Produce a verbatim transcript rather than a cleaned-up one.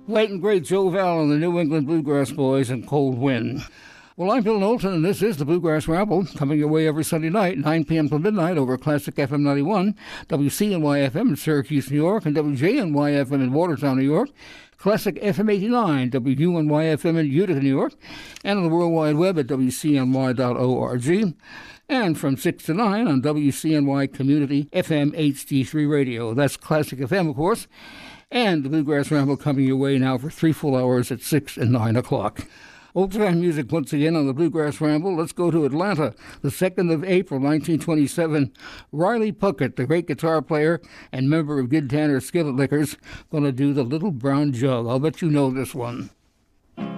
Late and great Joe Val and the New England Bluegrass Boys and Cold Wind. Well, I'm Bill Knowlton, and this is the Bluegrass Ramble, coming your way every Sunday night, nine p.m. till midnight, over Classic F M ninety-one, W C N Y F M in Syracuse, New York, and W J N Y F M in Watertown, New York, Classic F M eighty-nine, W U N Y F M in Utica, New York, and on the World Wide Web at W C N Y dot org, and from six to nine on W C N Y Community F M H D three Radio. That's Classic F M, of course, and the Bluegrass Ramble coming your way now for three full hours at six and nine o'clock. Old-time music once again on the Bluegrass Ramble. Let's go to Atlanta, the second of April, nineteen twenty-seven. Riley Puckett, the great guitar player and member of Gid Tanner Skillet Lickers, going to do the Little Brown Jug. I'll bet you know this one.